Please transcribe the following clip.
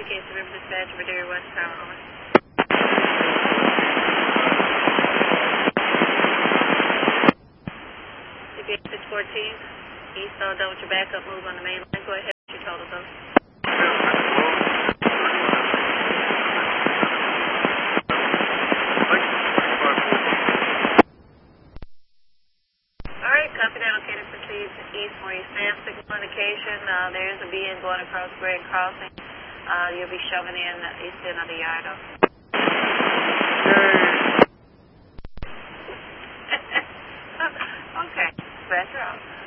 Case River Dispatch, Madera West Tower, over. CPA 614, east, done with your backup move on the main line. Go ahead, your total goes. Alright, copy that. Okay, to proceed east for your SAM signal indication. There is a BN going across Greg Crossing. You'll be shoving in the east end of the yard. Okay, back her off.